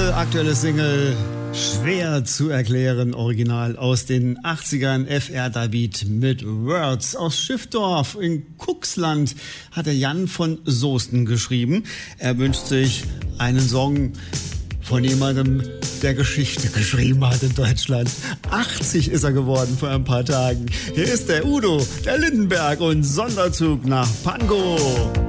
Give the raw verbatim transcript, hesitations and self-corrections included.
Udo, aktuelle Single, schwer zu erklären, Original aus den achtzigern, F R David mit Words. Aus Schiffdorf in Cuxland hat der Jan von Soesten geschrieben. Er wünscht sich einen Song von jemandem, der Geschichte geschrieben hat in Deutschland. achtzig ist er geworden vor ein paar Tagen. Hier ist der Udo, der Lindenberg und Sonderzug nach Pankow.